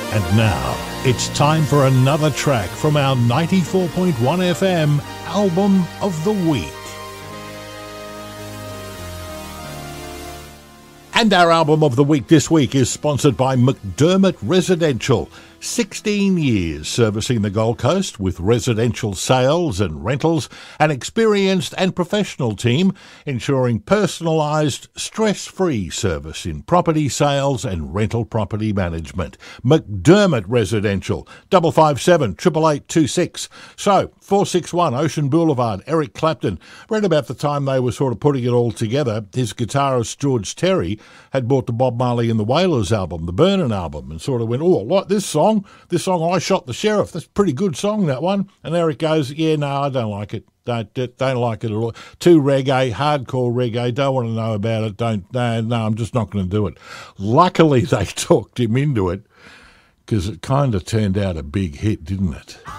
And now, it's time for another track from our 94.1 FM Album of the Week. And our Album of the Week this week is sponsored by McDermott Residential. 16 years servicing the Gold Coast with residential sales and rentals, an experienced and professional team ensuring personalised, stress-free service in property sales and rental property management. McDermott Residential, 557 8826. So, 461 Ocean Boulevard, Eric Clapton. Read about the time they were sort of putting it all together. His guitarist George Terry had bought the Bob Marley and the Wailers album, the Burnin' album, and sort of went, oh, I like this song, I Shot the Sheriff. That's a pretty good song, that one. And Eric goes, yeah, no, I don't like it. Don't like it at all. Too reggae, hardcore reggae, don't want to know about it. No, I'm just not going to do it. Luckily, they talked him into it because it kind of turned out a big hit, didn't it?